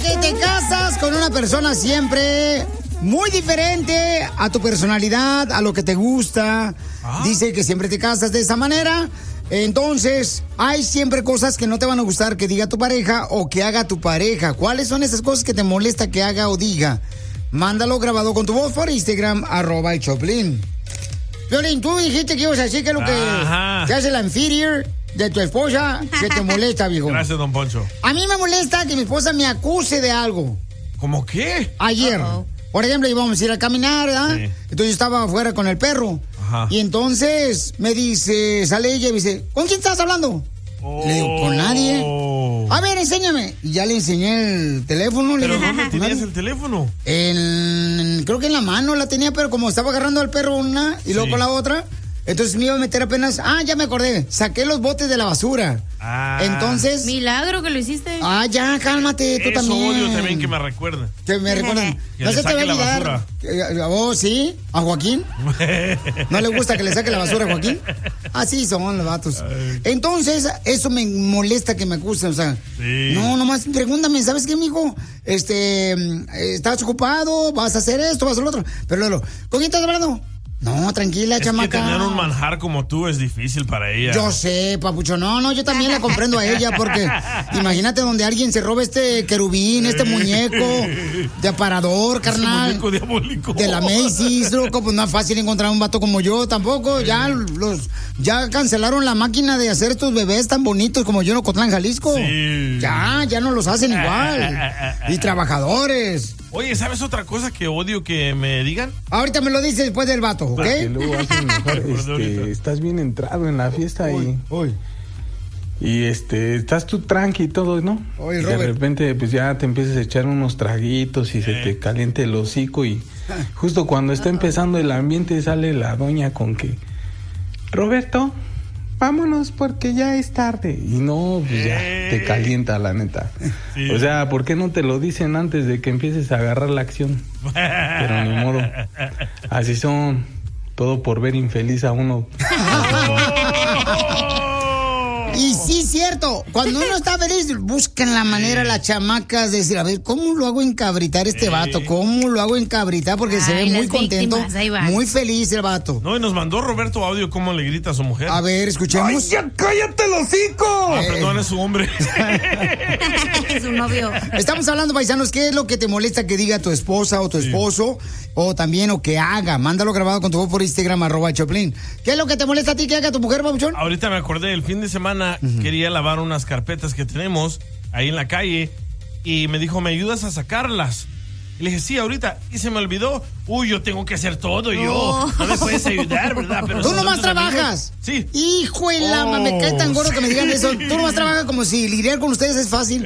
que te casas con una persona siempre muy diferente a tu personalidad, a lo que te gusta. Dice que siempre te casas de esa manera. Entonces, hay siempre cosas que no te van a gustar que diga tu pareja o que haga tu pareja. ¿Cuáles son esas cosas que te molesta que haga o diga? Mándalo grabado con tu voz por Instagram, @el_Choplin. Piolín, tú dijiste que ibas a decir que es lo que te hace la inferior de tu esposa que te molesta, viejo. Gracias, don Poncho. A mí me molesta que mi esposa me acuse de algo. ¿Cómo qué? Ayer. Por ejemplo, íbamos a ir a caminar, ¿verdad? Sí. Entonces yo estaba afuera con el perro. Ajá. Y entonces me dice, sale ella y me dice, ¿con quién estás hablando? Le digo, con nadie. A ver, enséñame. Y ya le enseñé el teléfono. ¿Pero dónde tenías el teléfono? Creo que en la mano la tenía, pero como estaba agarrando al perro una y luego con la otra, entonces me iba a meter apenas. Ya me acordé. Saqué los botes de la basura. Entonces. Milagro que lo hiciste. Ya, cálmate, tú también. Eso odio también que me recuerden. Que me recuerden. No se te va a olvidar. ¿Sí? ¿A Joaquín? ¿No le gusta que le saque la basura a Joaquín? Así son los vatos. Entonces, eso me molesta que me acusen, o sea. Sí. No, nomás pregúntame, ¿sabes qué, mijo? ¿Estás ocupado? ¿Vas a hacer esto? ¿Vas a hacer lo otro? Pero luego, ¿con quién estás hablando? No, tranquila, chamaca. Que tener un manjar como tú es difícil para ella. Yo sé, papucho. No, yo también la comprendo a ella porque imagínate donde alguien se roba este querubín, este muñeco de aparador, carnal. Muñeco diabólico. De la Macy's, loco, pues no es fácil encontrar un vato como yo tampoco. Ya cancelaron la máquina de hacer estos bebés tan bonitos como yo en Ocotlán, Jalisco. Sí. Ya no los hacen igual. Y trabajadores. Oye, ¿sabes otra cosa que odio que me digan? Ahorita me lo dices después del vato, ¿ok? Porque luego hacen mejor, estás bien entrado en la fiesta y estás tú tranqui y todo, ¿no? Y de repente pues ya te empiezas a echar unos traguitos y se te calienta el hocico y justo cuando está empezando el ambiente sale la doña con que Roberto, vámonos porque ya es tarde. Y no, pues ya te calienta, la neta. Sí. O sea, ¿por qué no te lo dicen antes de que empieces a agarrar la acción? Pero ni modo. Así son. Todo por ver infeliz a uno. Y sí, cierto. Cuando uno está feliz, buscan la manera las chamacas de decir, a ver, ¿cómo lo hago encabritar este vato? ¿Cómo lo hago encabritar? Porque se ve muy contento, muy feliz el vato. No, y nos mandó Roberto audio cómo le grita a su mujer. A ver, escuchemos. ¡Ay, ya cállate el hocico! Perdón, es su hombre. Es su novio. Estamos hablando, paisanos, ¿qué es lo que te molesta que diga tu esposa o tu esposo? O también, o que haga. Mándalo grabado con tu voz por Instagram, @Choplin. ¿Qué es lo que te molesta a ti que haga tu mujer, papuchón? Ahorita me acordé, el fin de semana quería lavar unas carpetas que tenemos ahí en la calle y me dijo, ¿me ayudas a sacarlas? Y le dije, sí, ahorita. Y se me olvidó. Yo tengo que hacer todo yo. No me puedes ayudar, ¿verdad? Pero ¿tú nomás trabajas? Amigos, sí. Hijo de la me cae tan gordo que me digan eso. Tú nomás trabajas como si lidiar con ustedes es fácil.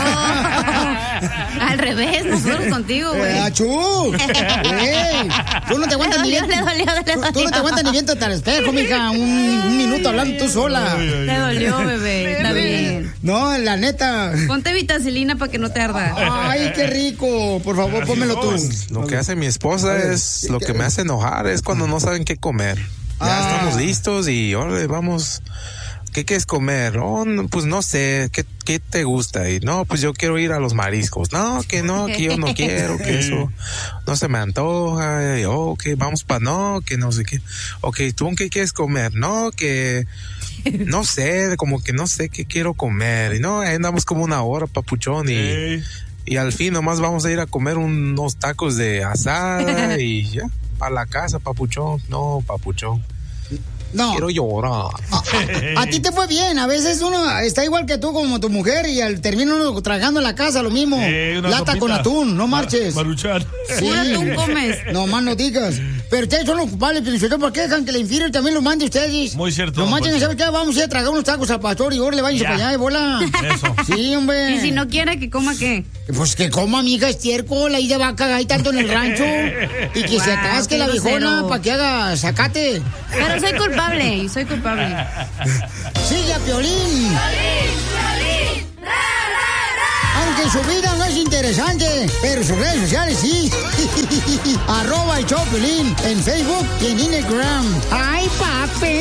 Al revés, nosotros contigo, güey. ¡Achú! Tú no te aguantas ni viendo. Tú no te aguantas ni viendo al espejo, mija. Un minuto hablando tú sola. Te dolió, bebé. Está bien. No, la neta. Ponte vitacilina para que no te arda. Ay, qué rico. Por favor, pónmelo tú. Lo que hace mi esposa es lo que me hace enojar, es cuando no saben qué comer. Ya estamos listos y órale, vamos. ¿Qué quieres comer? Pues no sé, ¿qué te gusta? Y no, pues yo quiero ir a los mariscos. No, que yo no quiero, que eso no se me antoja. Y, que vamos que no sé qué. Ok, ¿tú qué quieres comer? No, que no sé, como que no sé qué quiero comer. Y no, ahí andamos como una hora, papuchón, y al fin nomás vamos a ir a comer unos tacos de asada y ya, para la casa, papuchón. No, papuchón. No. Quiero llorar. A ti te fue bien. A veces uno está igual que tú como tu mujer y al termino uno tragando en la casa lo mismo. Lata sopita con atún, no marches. Maruchan. Sí. ¿Un atún comes? No más no digas. Pero ustedes son los culpables, ¿por qué dejan que la inferior también lo mande ustedes? Muy cierto. Lo manden, ¿sabes qué? Vamos a ir a tragar unos tacos al pastor y ahora le váyanse para allá y bola. Eso. Sí, hombre. ¿Y si no quiere que coma qué? Pues que coma, mija, estiércol, ahí de vaca, hay tanto en el rancho. Y que se atasque la viejona para que haga zacate. Pero soy culpable, Sigue a Piolín. Aunque su vida no es interesante, pero sus redes sociales sí. @el show Piolín en Facebook y en Instagram. ¡Ay, papi!